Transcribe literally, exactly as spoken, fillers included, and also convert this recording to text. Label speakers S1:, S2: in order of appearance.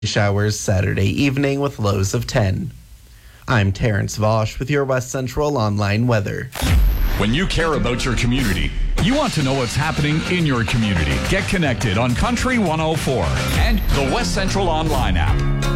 S1: Showers Saturday evening with lows of ten. I'm Terrence Vosch with your West Central Online weather.
S2: When you care about your community, you want to know what's happening in your community. Get connected on Country one oh four and the West Central Online app.